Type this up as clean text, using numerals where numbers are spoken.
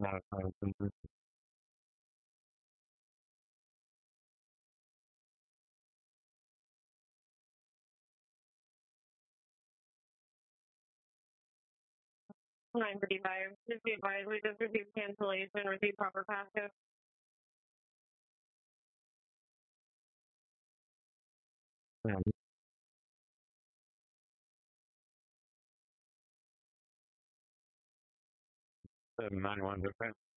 9:35. Just be advised, we just received cancellation, received proper passive. Yeah, 791, okay.